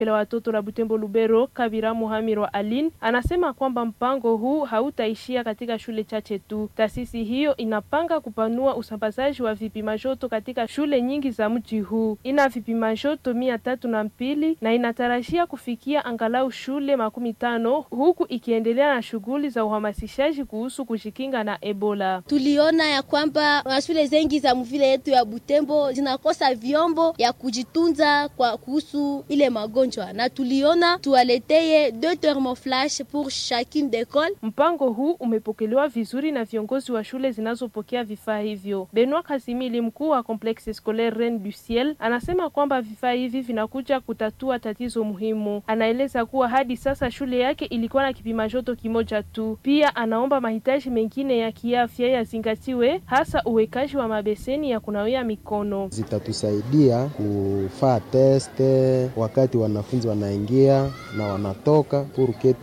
la watoto la Butembo Lubero, Kabira Muhamiro Aline, anasema kwamba mpango huu hautaishia katika shule chache tu. Taasisi hiyo inapanga kupanua usambazaji wa vipima joto katika shule nyingi za mji huu. Ina vipima joto 302 na inatarajia kufikia angalau shule 15 huku ikiendelea na shughuli za uhamasishaji kuhusu kujikinga na Ebola. Tuliona ya kwamba shule zengi za mvile yetu ya Butembo zinakosa vyombo ya kujitunza kwa kuhusu ile magonjwa, na tuliona tuwaleteye 2 thermoflash pour chacune d'école. Mpango huu umepokelewa vizuri na viongozi wa shule zinazopokea vifaa hivyo. Benoit Kasimili, mkuu wa Complexe Scolaire Reine du Ciel, anasema kwamba vifaa hivi vinakuja kutatua tatizo muhimu. Anaeleza kuwa hadi sasa shule yake ilikuwa na kipima joto kimoja tu. Pia anaomba mahitaji mengine ya kiafya yazingatiwe, hasa uwekaji wa mabeseni ya kunawia mikono. Zitatusaidia kufanya teste wakati wanafunzi wanaingia na wanatoka, porque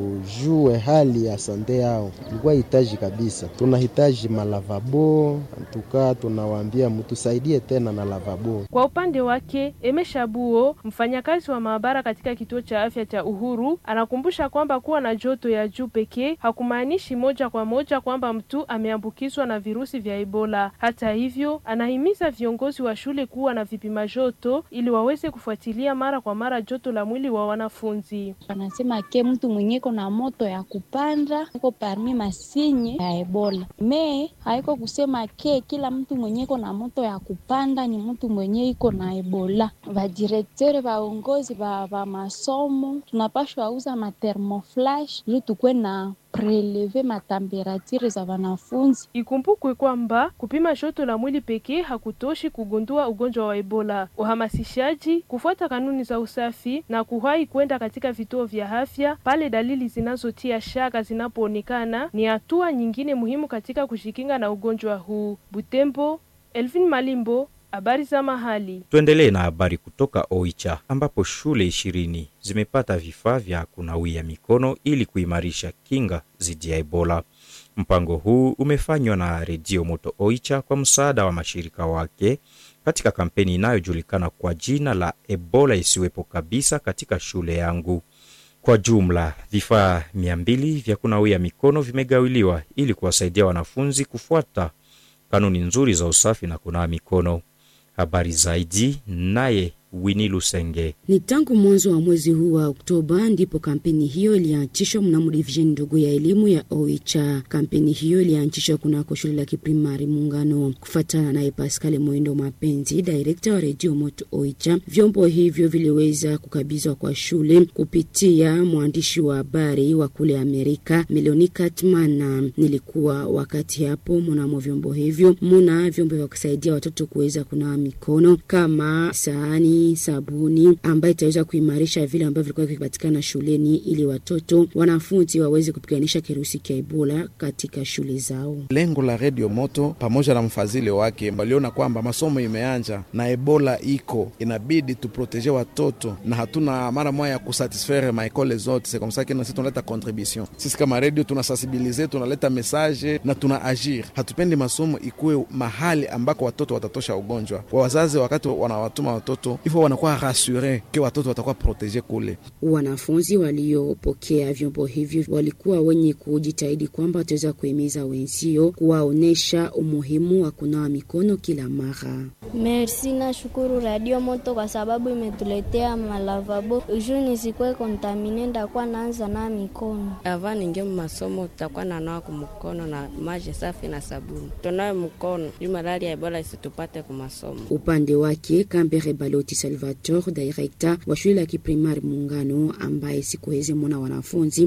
tujue hali ya sante yao. Ilikuwa hitaji kabisa. Tunahitaji malavabo, tunawaambia mtusaidie tena na lavabo. Kwa upande wake, Emeshabuo, mfanyakazi wa maabara katika kituo cha afya cha Uhuru, anakumbusha kwamba kuwa na joto ya juu pekee hakumaanishi moja kwa moja kwamba mtu ameambukizwa na virusi vya Ebola. Hata hivyo, anahimiza viongozi wa shule kuwa na vipima joto ili waweze kufuatilia mara kwa mara joto la mwili wa wanafunzi. Anasema ke mtu mwenyeko na moto ya kupanda iko parmi masinye ya Ebola. Haiko kusema ke kila mtu mwenyeko na moto ya kupanda ni mtu mwenye iko na Ebola. Va directeur vaongozi va masomo tunapashwa uza ma thermoflash ili tukwe na preleve matemperature za wanafunzi. Ikumbukwe kwamba kupima joto la mwili pekee hakutoshi kugundua ugonjwa wa Ebola. Uhamasishaji, kufuata kanuni za usafi na kuwahi kwenda katika vituo vya afya pale dalili zinazotia shaka zinapoonekana ni hatua nyingine muhimu katika kujikinga na ugonjwa huu. Butembo, Elvin Malimbo, habari za mahali. Tuendelee na habari kutoka Oicha ambapo shule 20 zimepata vifaa vya kunawia mikono ili kuimarisha kinga dhidi ya Ebola. Mpango huu umefanywa na Radio Moto Oicha kwa msaada wa mashirika wake katika kampeni inayojulikana kwa jina la Ebola isiwepo kabisa katika shule yangu. Kwa jumla, vifaa 200 vya kunawia mikono vimegawiliwa ili kuwasaidia wanafunzi kufuata kanuni nzuri za usafi na kunawa mikono. Habari zaidi naye Winnie Lusenge. Ni tangu mwanzo wa mwezi huu wa Oktoba ndipo kampeni hiyo ilianzishwa mnamo division ndogo ya elimu ya Oicha. Kampeni hiyo ilianzishwa kunako shule la kiprimari Muungano. Kufuatana naye Pascal Moindo Mapenzi, director wa Radio Moto Oicha, vyombo hivyo viliweza kukabizwa kwa shule kupitia mwandishi wa habari wa kule Amerika Melanie Katman. Nilikuwa wakati hapo mnamo vyombo hivyo vyombo vya kusaidia watoto kuweza kunawa mikono kama sahani, sabuni ambayo itaweza kuimarisha vile ambavyo vilikuwa vikipatikana shuleni ili wanafunzi waweze kupiganisha kirusi cha Ebola katika shule zao. Lengo la Radio Moto pamoja na mfadhili wake waliona kwamba masomo imeanza na Ebola iko, inabidi tuprotege watoto na hatuna mara moja ya kusatisfaire maekole zote. C'est comme ça que sisi tunaleta contribution. Sisi kama radio tunasensibiliser, tunaleta message na tuna agir. Hatupendi masomo ikuwe mahali ambako watoto watatosha ugonjwa. Kwa wazazi wakati wanawatuma watoto hivyo wanakuwa rassuré ke watoto watakuwa protege kule. Wanafunzi waliopokea vyombo hivyo walikuwa wenye kujitahidi kwamba wataweza kuhimiza wenzio kuwaonesha umuhimu wa kunawa mikono kila mara. Merci na shukuru Radio Moto kwa sababu imetuletea malavabo. Ujuni sikwe kontamine ndakuwa naanza na mikono. Ava ninge masomo tutakuwa nanawa kumkono na maji safi na sabuni. Tunawe mkono, malaria Ebola isitupate kwa masomo. Upande wake Kambere Baloti Salvatore, director wa shule la kiprimari Muungano, ambaye siku hizi mwana wanafunzi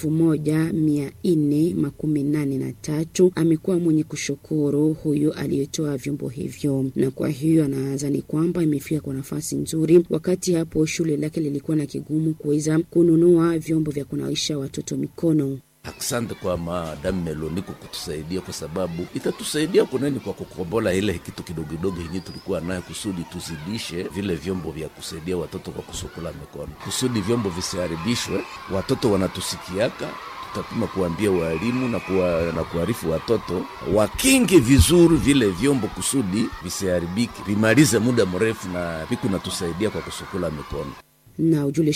1483 amekuwa mwenye kushukuru huyo aliyetoa vyombo hivyo, na kwa hiyo anadhani kwamba imefika kwa nafasi nzuri wakati hapo shule lake lilikuwa na kigumu kuweza kununua vyombo vya kunawisha watoto mikono. Asante kwa Madam Meloni kutusaidia kwa sababu itatusaidia kuneni kwa kukombola ile kitu kidogo kidogo yenye tulikuwa nayo kusudi tuzidishe vile vyombo vya kusaidia watoto kwa kusukula mikono. Kusudi vyombo visiharibishwe, watoto wanatusikiaka, tutapima kuambia walimu na kuarifu watoto wakinge vizuri vile vyombo kusudi visiharibiki, vimalize muda mrefu na viku natusaidia kwa kusukula mikono. na ujule